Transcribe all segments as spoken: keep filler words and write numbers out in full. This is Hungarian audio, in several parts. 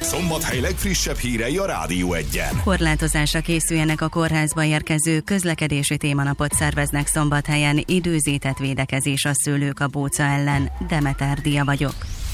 Szombathely legfrissebb hírei a Rádió Egyen. Korlátozásra készüljenek a kórházba érkező, közlekedési témanapot szerveznek Szombathelyen, időzített védekezés a szőlőkabóca ellen. Demeter Dia vagyok.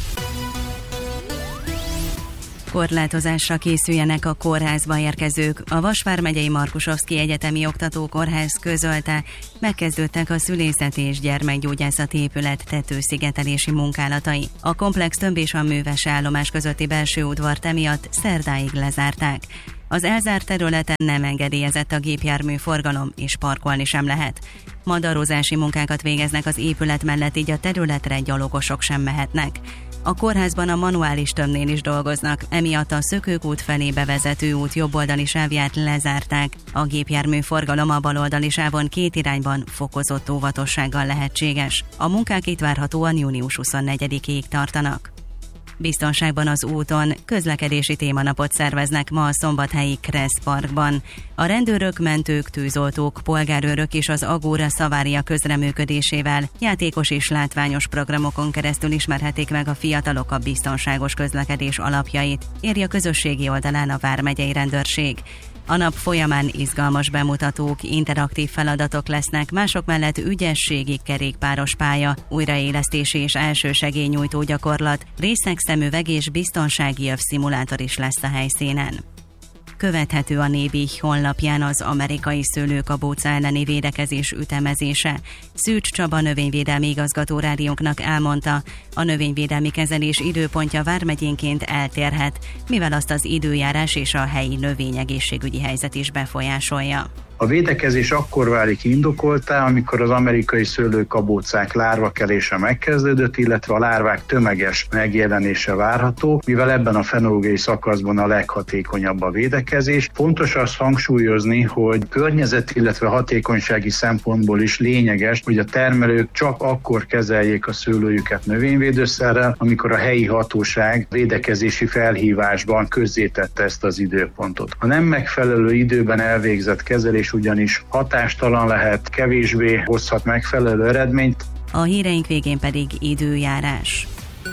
Korlátozásra készüljenek a kórházba érkezők. A Vas vármegyei Markusovszki Egyetemi Oktatókórház közölte, megkezdődtek a szülészeti és gyermekgyógyászati épület tetőszigetelési munkálatai. A komplex tömb és a műves állomás közötti belső udvart emiatt szerdáig lezárták. Az elzárt területen nem engedélyezett a gépjármű forgalom, és parkolni sem lehet. Madarozási munkákat végeznek az épület mellett, így a területre gyalogosok sem mehetnek. A kórházban a manuális tömbnél is dolgoznak, emiatt a Szökőkút felé bevezető út jobboldali sávját lezárták. A gépjármű forgalom a baloldali sávon két irányban fokozott óvatossággal lehetséges. A munkák itt várhatóan június huszonnegyedikéig tartanak. Biztonságban az úton közlekedési témanapot szerveznek ma a szombathelyi Kressz Parkban. A rendőrök, mentők, tűzoltók, polgárőrök és az Agóra Szavária közreműködésével játékos és látványos programokon keresztül ismerhetik meg a fiatalok a biztonságos közlekedés alapjait, írja közösségi oldalán a vármegyei rendőrség. A nap folyamán izgalmas bemutatók, interaktív feladatok lesznek, mások mellett ügyességi kerékpáros pálya, újraélesztési és elsősegélynyújtó gyakorlat, részegszemüveg és biztonsági övszimulátor is lesz a helyszínen. Követhető a Nébi honlapján az amerikai szőlőkabóca elleni védekezés ütemezése. Szűcs Csaba növényvédelmi igazgató rádiónknak elmondta, a növényvédelmi kezelés időpontja vármegyénként eltérhet, mivel azt az időjárás és a helyi növényegészségügyi helyzet is befolyásolja. A védekezés akkor válik indokoltá, amikor az amerikai szőlőkabócák lárvakelése megkezdődött, illetve a lárvák tömeges megjelenése várható, mivel ebben a fenológiai szakaszban a leghatékonyabb a védekezés. Fontos azt hangsúlyozni, hogy környezet, illetve hatékonysági szempontból is lényeges, hogy a termelők csak akkor kezeljék a szőlőjüket növényvédőszerrel, amikor a helyi hatóság védekezési felhívásban közzétette ezt az időpontot. A nem megfelelő időben elvégzett kezelés ugyanis hatástalan lehet, kevésbé hozhat megfelelő eredményt. A híreink végén pedig időjárás.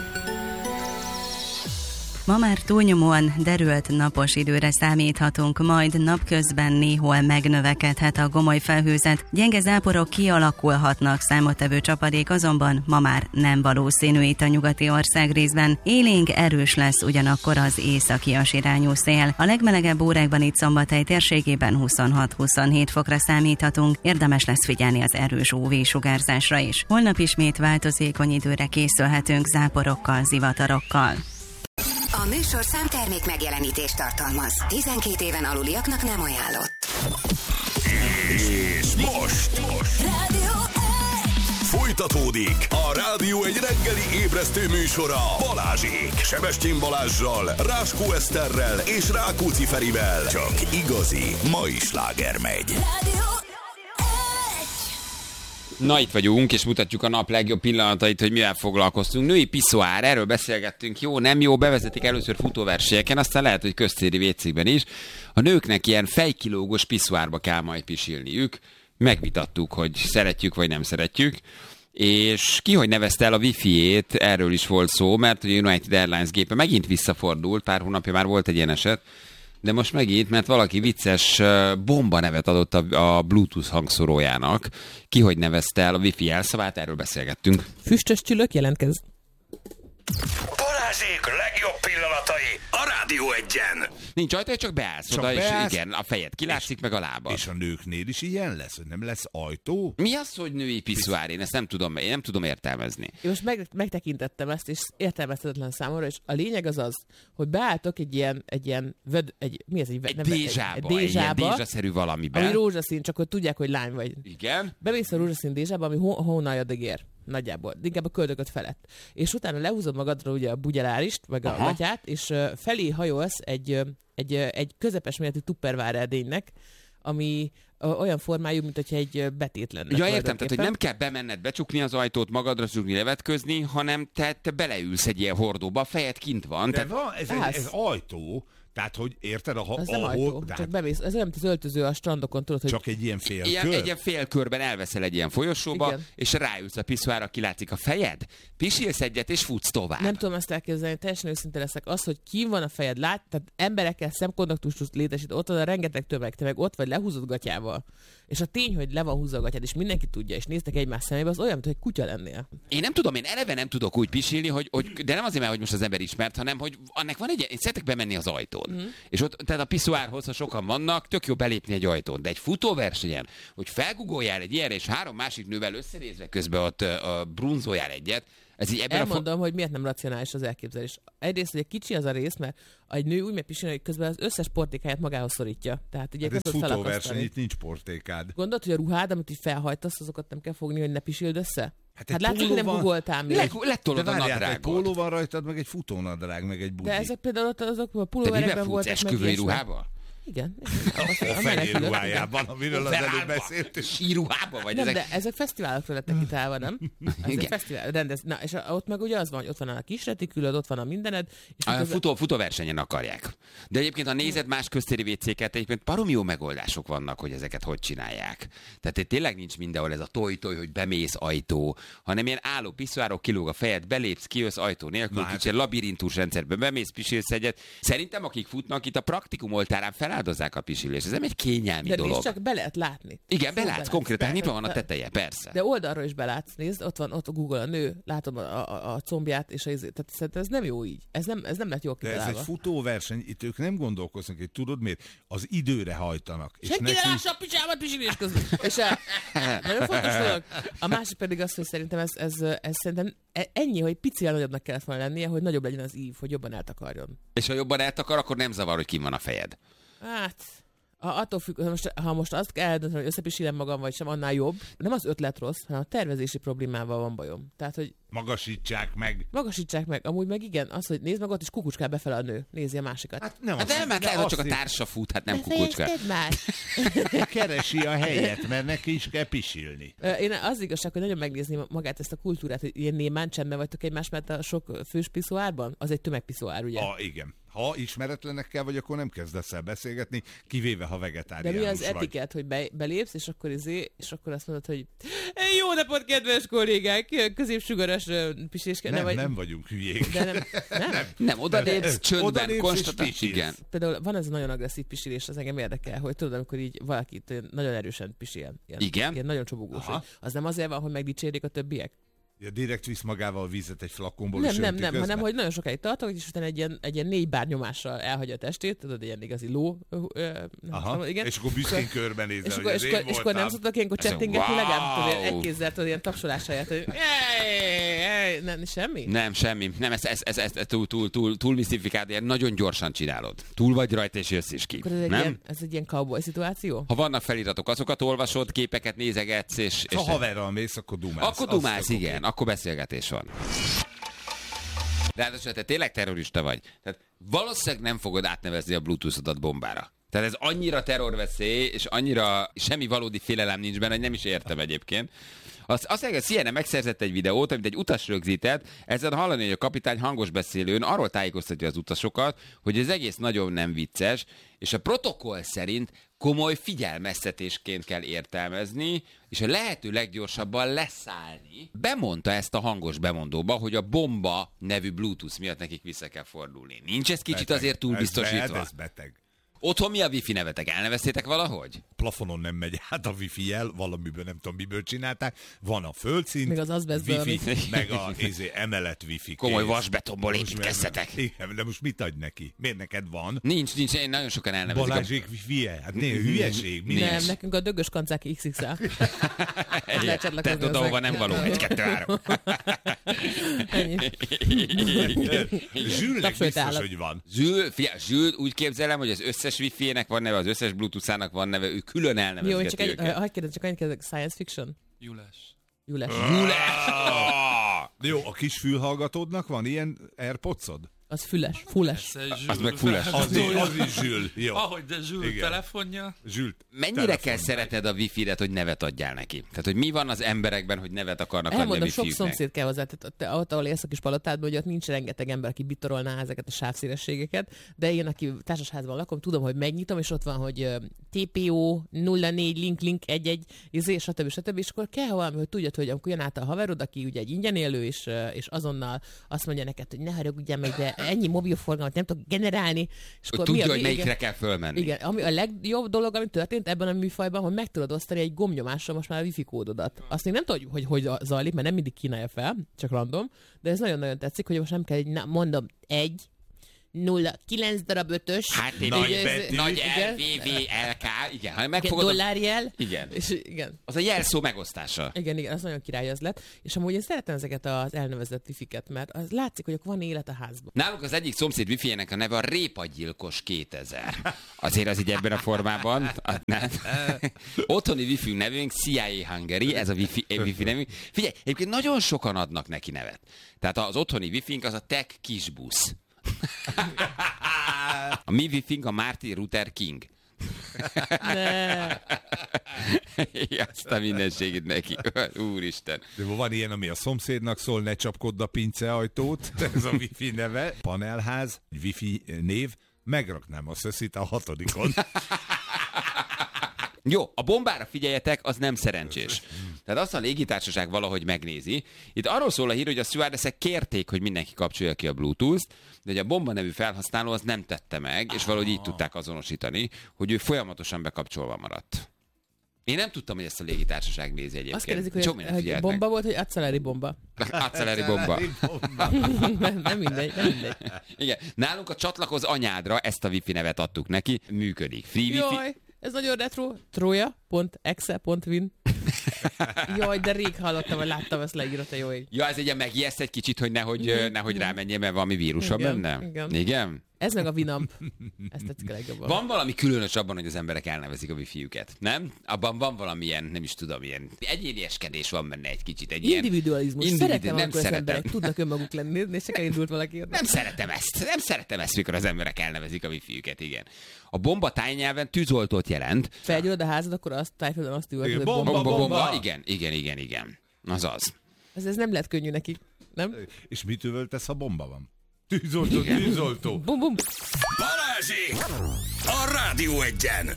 Ma már túlnyomóan derült napos időre számíthatunk, majd napközben néhol megnövekedhet a gomoly felhőzet, gyenge záporok kialakulhatnak, számottevő csapadék azonban ma már nem valószínű itt a nyugati országrészben. Élénk erős lesz ugyanakkor az északias irányú szél. A legmelegebb órákban itt Szombathely térségében huszonhat-huszonhét fokra számíthatunk, érdemes lesz figyelni az erős ú vé-sugárzásra is. Holnap ismét változékony időre készülhetünk záporokkal, zivatarokkal. A műsorszám termék megjelenítést tartalmaz. tizenkét éven aluliaknak nem ajánlott. És most, most. Rádió Folytatódik a Rádió egy reggeli ébresztő műsora Balázsék. Sebestyén Balázssal, Ráskó Eszterrel és Rákóczi Ferivel. Csak igazi mai sláger megy. Rádió Na, itt vagyunk, és mutatjuk a nap legjobb pillanatait, hogy mivel foglalkoztunk. Női piszoár, erről beszélgettünk. Jó, nem jó, bevezetik először futóversenyeken, aztán lehet, hogy köztéri vécékben is. A nőknek ilyen fejkilógos piszoárba kell majd pisilniük. Megvitattuk, hogy szeretjük vagy nem szeretjük. És ki hogy nevezte el a wifi-ét, erről is volt szó, mert a United Airlines gépe megint visszafordult, pár hónapja már volt egy ilyen eset, de most megint, mert valaki vicces bomba nevet adott a, a Bluetooth hangszórójának. Ki hogy nevezte el a Wi-Fi jelszavát, erről beszélgettünk. Füstös csülök jelentkezz. Balázsék legjobb pillanatai a Rádió Egyen. Nincs ajtó, csak beállsz Csak oda, beállsz, és igen, a fejed kilátszik, meg a lábad. És a nőknél is ilyen lesz, hogy nem lesz ajtó? Mi az, hogy női piszoár? Én ezt nem tudom, én nem tudom értelmezni. Én most meg, megtekintettem ezt, és értelmezhetetlen számomra, és a lényeg az az, hogy beálltok egy ilyen, egy ilyen, vöd, egy, mi ez? Egy, Egy nem, dézsába, egy, egy, egy ilyen dézsába, dézsaszerű valamiben. ami rózsaszín, csak hogy tudják, hogy lány vagy. Igen. Bemész a rózsaszín dézsába, ami hó, hónaljadig ér. Nagyjából, inkább a köldököt felett. És utána lehúzod magadra ugye a bugyelárist, meg a gatyát, és uh, felé hajolsz egy, uh, egy, uh, egy közepes méretű tupperware edénynek, ami olyan formájú, mint hogyha egy betét lenne. Ja, értem, tehát hogy nem kell bemenned, becsukni az ajtót, magadra csukni, levetközni, hanem te, te beleülsz egy ilyen hordóba, a fejed kint van. De tehát... van, ez, ez, ez ajtó, tehát, hogy érted, a, az nem ahol... ajtó, tehát csak bemész. Ez olyan, mint az öltöző a strandokon, tudod, hogy... csak egy ilyen félkör? Ilyen, egy ilyen félkörben elveszel egy ilyen folyosóba, Igen. és ráülsz a piszoára, kilátszik a fejed, pisilsz egyet, és futsz tovább. Nem tudom ezt elképzelni, teljesen őszinte leszek. Az, hogy kín van a fejed, lát, tehát emberekkel szemkontaktust létesít, ott van a rengeteg tömeg, te meg ott vagy lehúzott gatyával. És a tény, hogy le van húzva a gatyád, és mindenki tudja, és néztek egymás szemébe, az olyan, mint hogy kutya lennél. Én nem tudom, én eleve nem tudok úgy pisilni, hogy, hogy de nem azért, mert hogy most az ember ismert, hanem hogy annak van egy, én szeretek bemenni az ajtón. Mm. És ott, tehát a piszoárhoz, ha sokan vannak, tök jó belépni egy ajtón. De egy futóversenyen, hogy felgugoljál egy ilyenre, és három másik nővel összenézve közben ott uh, brunzoljál egyet, ez így ebben Elmondom, a fo- hogy miért nem racionális az elképzelés. Egyrészt, hogy egy kicsi az a rész, mert egy nő úgy megy pisilni, hogy közben az összes portékáját magához szorítja. Tehát ugye Hát ez nem tudod futóverseny, felakasztani. itt nincs portékád. Gondolod, hogy a ruhád, amit így felhajtasz, azokat nem kell fogni, hogy ne pisild össze? Hát Hát, egy hát látod, hogy nem pólóval- googoltál még. Le, De letolod a várjál, egy nadrágot. póló van rajtad, meg egy futónadrág, meg egy bugyi. De ezek például ott azok a Te miben pulóverekben futsz, voltak meg esküvői ilyesmi. ruhába? Igen. A fehér menekülök, ruhájában, amiről az előbb beszéltünk. Síruhába vagy Nem, ezek? de ezek fesztiválokra lettek kitálva, nem? Ez egy Igen. fesztivál, rendez. Na, és ott meg ugye az van, hogy ott van a kis retikülöd, ott van a mindened. És A miközben- futó, futóversenyen akarják. De egyébként, ha nézed más köztéri vécéket, egyébként baromi jó megoldások vannak, hogy ezeket hogy csinálják. Tehát itt tényleg nincs mindenhol ez a toj-toj, hogy bemész ajtó, hanem ilyen álló piszoárok, kilóg a fejed, belépsz, kijössz ajtó nélkül, Na hát- kicsit labirintus rendszerben bemész, pisilsz egyet. Szerintem akik futnak itt a praktikum oltárán feláldozzák a pisilést. Ez nem egy kényelmi De dolog. nézd, csak be lehet látni. Igen, Fú, belátsz belátsz. konkrétan, nyitva van a De- teteje, persze. De oldalról is belátsz, nézd, ott van, ott a Google a nő, látom a, a, a combját, és a izét. Tehát szerintem ez nem jó így. Ez nem, ez nem lett jól De ez egy kitalálva. futóverseny, itt ők nem gondolkoznak, hogy tudod miért? Az időre hajtanak. És Senki ne neki- lássa a picsámat pisilés közben. És a, nagyon fontos dolog. A másik pedig az, hogy szerintem ez, ez, ez szerintem ennyi, hogy picivel nagyobbnak kellett volna lennie, hogy nagyobb legyen az ív, hogy jobban eltakarjon. És ha jobban eltakar, akkor nem zavar, hogy kim van a fejed. Hát, a, attól függ, ha most, ha most azt kell eldönteni, hogy összepisilem magam, vagy sem, annál jobb. Nem az ötlet rossz, hanem a tervezési problémával van bajom. Tehát, hogy Magasítsák meg. magasítsák meg. Amúgy meg igen, az, hogy nézd meg, ott is kukucskál befele a nő. Nézi a másikat. Hát nem, Hát azt- nem, hát de lehet, hogy csak a azt társa fut, hát nem kukucska. Befejezted már? keresi a helyet, mert neki is kell pisilni. Ö, Én az igazság, hogy nagyon megnézni magát ezt a kultúrát, hogy ilyen némán csendben vagytok egymás mellett a sok fős piszoárban? Az egy tömegpiszoár, ugye? Ah, igen. Ha ismeretlenekkel vagy, akkor nem kezdesz el beszélgetni, kivéve ha De vegetáriánus mi az vagy. etikett, hogy be, belépsz, és akkor izé, és akkor azt mondod, hogy jó napot, kedves kollégák, középsugaras pisés Nem, nem, vagy... nem vagyunk hülyék. De nem, nem. Nem, oda lépsz, Oda csöndben, lépsz és konstatál. pisilsz. Igen. Például van ez a nagyon agresszív pisilés, az engem érdekel, hogy tudod, amikor így valakit olyan nagyon erősen pisil. Ilyen, Igen? Ilyen nagyon csobogós. Aha. Hogy az nem azért van, hogy megdicsérik a többiek? Ja, direkt visz magával vizet egy flakonból, Nem, és nem, önti nem, közben. hanem hogy nagyon sokáig tartok, és utána egy ilyen, egy ilyen négy bár nyomással elhagyja a testét, tudod, ilyen igazi ló. Ö, ö, nem Aha, tudom, igen. és akkor büszkén körbenézel, És hogy akkor, ez és, én akkor, és akkor nem voltam. szoktak ilyenkor Ez a csettingetni, wow! legalább tudod, ilyen egy kézzel, tudod, ilyen tapsolásáját, hogy ej, ej, nem, semmi? Nem, semmi. Nem, ez, ez, ez, ez, ez túl, túl, túl, túl misztifikált, ilyen nagyon gyorsan csinálod. Túl vagy rajta, és jössz is ki. Akkor ez egy, Nem? ilyen, ez egy ilyen cowboy szituáció? Ha vannak feliratok, azokat olvasod, képeket nézegetsz, és... és Ha haverral mész, akkor dumálsz. akkor Az dumálsz, tök igen, oké. akkor beszélgetés van. Ráadásul te tényleg terrorista vagy. Tehát valószínűleg nem fogod átnevezni a Bluetooth-odat bombára. Tehát ez annyira terrorveszély, és annyira semmi valódi félelem nincs benne, hogy nem is értem egyébként. Azt, azt mondja, hogy C N N megszerzett egy videót, amit egy utas rögzített, ezen hallani, hogy a kapitány hangos beszélőn arról tájékoztatja az utasokat, hogy az egész nagyon nem vicces, és a protokoll szerint komoly figyelmeztetésként kell értelmezni, és a lehető leggyorsabban leszállni. Bemondta ezt a hangos bemondóba, hogy a bomba nevű Bluetooth miatt nekik vissza kell fordulni. Nincs ez kicsit Beteg. azért túl Ez biztosítva? be- Ez beteg. Otthon mi a wifi nevetek? Elneveztétek valahogy? Plafonon nem megy át a wifi jel, valamiből nem tudom miből csinálták. Van a földszint, Még az azbestből, wifi, amit- meg a izé, emelet wifi. Komoly kész. vasbetonból Most építkezzetek. meg- Igen, de most mit adj neki? Miért neked van? Nincs, nincs, én nagyon sokan elnevezik. a- Balázsék wifi-je? Hát né, hülyeség. Mi Nem, Nincs. nekünk a dögös kancák iksz iksz el. Lehet csatlakozni Tehát oda, hozzánk. hova nem való. Egy, kettő, három. Ennyi. Zsülnek Tapsolt biztos, állat. hogy van. Zsül, fia, Zsül, úgy képzelem, hogy az összes wifi-nek van neve, az összes Bluetooth-ának van neve, ő külön Jó, elnevezgeti csak egy, őket. hagyd kérdezni, csak annyit kérdezik, science fiction? Julás. Julás. Gyulás! Jó, a kis fülhallgatódnak van ilyen AirPodsod? Az füles, fules. Az meg fulles. Az, is- az is Zsül. Jó. Ahogy de Zsül Igen. telefonja. Zsül Mennyire telefon. kell szereted a wifi-et, hogy nevet adjál neki? Tehát, hogy mi van az emberekben, hogy nevet akarnak adni a Elmondom, sok wifi-üknek? szomszéd kell hozzá, tehát te, ott, ahol élsz a kis palotádban, hogy ott nincs rengeteg ember, aki bitorolná ezeket a sávszélességeket, de én, aki társasházban lakom, tudom, hogy megnyitom, és ott van, hogy ö, té pé ó nulla négy link link egy egy, izé, stb. stb. És akkor kell valami, hogy tudjad, hogy amikor jön át a haverod, aki ugye egy ingyen élő, és, ö, és azonnal azt mondja neked, hogy ne haragudjál meg, de ennyi mobilforgalmat nem tudok generálni. És Hogy akkor mi tudja, a hogy vége? melyikre kell fölmenni. Igen, ami a legjobb dolog, ami történt ebben a műfajban, hogy meg tudod osztani egy gombnyomással most már a wifi kódodat. Azt még nem tudod, hogy hogy zajlik, mert nem mindig kínálja fel, csak random, de ez nagyon-nagyon tetszik, hogy most nem kell egy, na, mondom, egy, nulla, kilenc darab ötös, Hát én Nagy egy betű. nagy Igen. L, V, V, L, K, igen, ha igen, megfogod, a- dollárjel, igen. és igen. Az a jelszó megosztása. Igen, igen, az nagyon király az lett. És amúgy én szeretem ezeket az elnevezett wifiket, mert az látszik, hogy van élet a házban. Nálunk az egyik szomszéd wifi-jének a neve a Répagyilkos kétezer. Azért az így ebben a formában. A, nem. Otthoni wifi nevünk C I A Hungary, ez a wifi, wifi nevünk. Figyelj, egyébként nagyon sokan adnak neki nevet. Tehát az otthoni wifi-nk az a Tech Kisbusz. A mi wifi-nk a Martin Luther King. Ne. Azt a mindenségét neki. Úristen. De van ilyen, ami a szomszédnak szól, ne csapkodd a pinceajtót, ez a wifi neve. Panelház, egy wifi név, megraknám a szöszit a hatodikon. Jó, a bombára figyeljetek, az nem szerencsés. Tehát azt a légitársaság valahogy megnézi. Itt arról szól a hír, hogy a stewardessek kérték, hogy mindenki kapcsolja ki a Bluetooth-t, de hogy a bomba nevű felhasználó az nem tette meg, és valahogy így tudták azonosítani, hogy ő folyamatosan bekapcsolva maradt. Én nem tudtam, hogy ezt a légitársaság nézi egyébként. Azt kérdezik, hogy, Sok mindent hogy figyelt bomba meg. volt, hogy acceleri bomba. Acceleri bomba. nem, nem mindegy, nem mindegy. Igen. Nálunk a csatlakoz anyádra ezt a wifi nevet adtuk neki, működik. Free wifi. Jaj, ez nagyon retro. troja pont exe pont win. Jaj, de rég hallottam, vagy láttam ezt leírata, jó ég. Ja, ez egy ilyen megijeszt egy kicsit, hogy nehogy, nehogy rámenjél, mert valami vírus van Igen, benne? igen. Igen? Ez meg a Winamp. Ezt tetszik a legjobban. Van valami különös abban, hogy az emberek elnevezik a wifi-üket, nem? Abban van valamilyen, nem is tudom, ilyen egyénieskedés van benne egy kicsit. Egy Individualizmus. Ilyen... Szeretem, nem amikor az szeretem. emberek tudnak önmaguk lenni, és csak elindult valaki. Nem szeretem ezt. Nem szeretem ezt, mikor az emberek elnevezik a wifi-üket, igen. A bomba tájnyelven tűzoltót jelent. Felgyullad a házad, akkor azt tájföldön azt üvölt, hogy Bomba, bomba, Bomba, bomba. bomba. Igen, igen, igen, igen. Az az. Ez, ez nem lett könnyű nekik, nem? És mit üvöltesz, ha bomba van? Tűzoltó, tűzoltó. Bum, bum. Balázsék! A Rádió Egyen!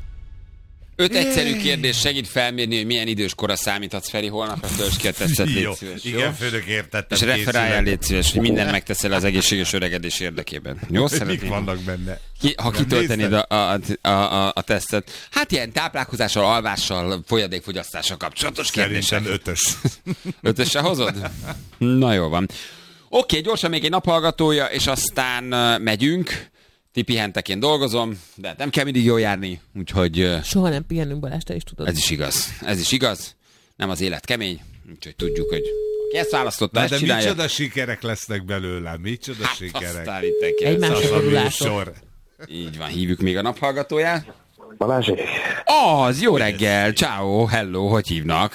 Öt egyszerű kérdés segít felmérni, hogy milyen időskora számíthatsz, Feri, holnapra töltsd ki a tesztet, légy Jó, szíves, jó? igen, főnök, értettem. És referáljál, légy szíves, hogy mindent megteszel az egészséges öregedés érdekében. Jó, Mik szeretném? vannak benne? Ki, ha Nem kitöltenéd nézted? a, a, a, a, a tesztet. Hát ilyen táplálkozással, alvással, folyadékfogyasztással kapcsolatos kérdések. Szerintem ötös. Ötösre hozod? Na jó van. Oké, gyorsan még egy naphallgatója, és aztán uh, megyünk. Ti pihentek, én dolgozom, de hát nem kell mindig jól járni, úgyhogy uh, Soha nem pihenünk, Balázs, te is tudod. ez is igaz. Ez is igaz. Nem az élet kemény, úgyhogy tudjuk, hogy aki ezt választotta, Na, ezt de csinálja. micsoda sikerek lesznek belőle, micsoda Hát sikerek. aztán itt ki Egymás- lesz. Az a Gratulások. műsor. Így van, hívjuk még a naphallgatóját. Balázsék! Az, jó reggel, ciao, hello, hogy hívnak?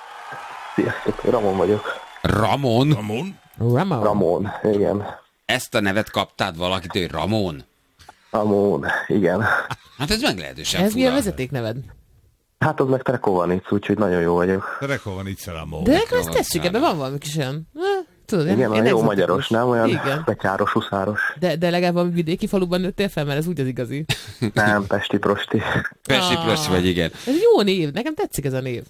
Sziasztok, Ramon vagyok. Ramon? Ramon? Ramon. Ramon, igen. Ezt a nevet kaptad valakitől, hogy Ramon? Ramon, igen. Hát ez meglehetősen Ez mi a fura. vezetékneved? Hát az meg Trekovanic, úgyhogy nagyon jó vagyok. Rekol van itt Ramon. De akkor ezt van tetszik, szára. ebben van valami kis olyan. Eh, Tudod, Igen, ilyen olyan jó egzotikus. magyaros, nem? Olyan Igen. betyáros, huszáros. De, de legalább valami vidéki faluban nőttél fel, mert ez úgy az igazi. Nem, pesti prosti. Pesti Ah. Prosti vagy, igen. Ez egy jó név, nekem tetszik ez a név.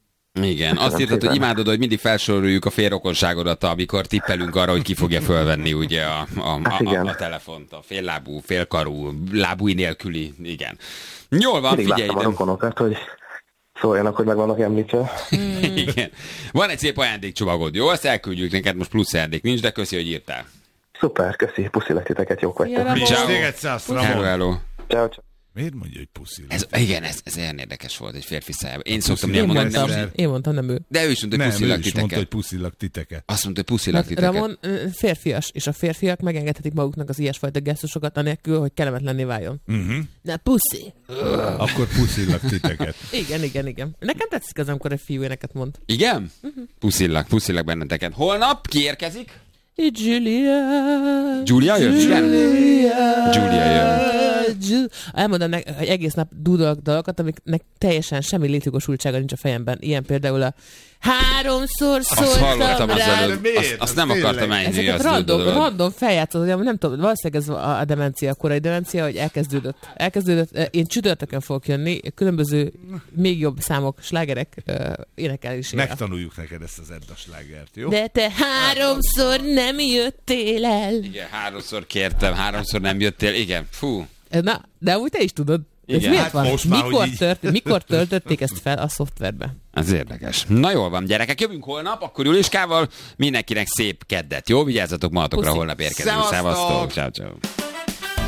Igen, azt írtad, hogy imádod, hogy mindig felsoroljuk a félrokonságodat, amikor tippelünk arra, hogy ki fogja fölvenni ugye a, a, a, Hát a, igen. a telefont, a féllábú, félkarú, lábúj nélküli, igen. Jól van, Mindig figyelj, láttam a de... rokonokat, hogy szóljanak, hogy meg vannak említve. igen. Van egy szép ajándékcsomagod, jó? Ezt elküldjük neked, most plusz ajándék nincs, de köszi, hogy írtál. Szuper, köszi, puszilek titeket, jók Ja, vagytok. Ramon. Ciao. Téged száz, Hello, Ramon. hello. Ciao, ciao. Miért mondja, hogy puszi? Ez, igen, ez, ez olyan érdekes volt, egy férfi szájában. Én szoktam puszi néha Én mondani, mondtam, nem, nem- én mondtam, nem ő. de ő is mondta, hogy Nem, ő puszilak is mondta, titeket. hogy puszilak titeket. Azt mondta, hogy puszilak Mert titeket. Ramon ö, férfias, és a férfiak megengedhetik maguknak az ilyesfajta gesztusokat anélkül, hogy kellemetlenné váljon. Uh-huh. Na, puszi! Akkor puszilak titeket. Igen, igen, igen. Nekem tetszik az, amikor egy fiú éneket mond. Igen? Puszillak, puszillak benneteket. Holnap kiérkezik? Julia. Julia jön? Julia. Julia jön. Elmondom nek, hogy egész nap dúdolok dalokat, amiknek teljesen semmi létjogosultsága nincs a fejemben. Ilyen például a háromszor szóltam rá. Azt, azt, azt nem akartam ejni. Ezeket random, random feljátszott, nem tudom, valószínűleg ez a, a demencia, a korai demencia, hogy elkezdődött. Elkezdődött, én csütörtökön fogok jönni, különböző még jobb számok, slágerek uh, énekelésére. Megtanuljuk neked ezt az Edda slágert, jó? De te háromszor nem jöttél el. Igen, háromszor kértem, háromszor nem jöttél, igen, fú. Na, de úgy te is tudod. Ez igen, miért hát van? most már, mikor, így... tört, mikor töltötték ezt fel a szoftverbe? Ez érdekes. Na jól van, gyerekek, jövünk holnap, akkor Juliskával. Mindenkinek szép keddet, jó? Vigyázzatok magatokra, holnap érkezünk. Szevasztok! Ciao, ciao.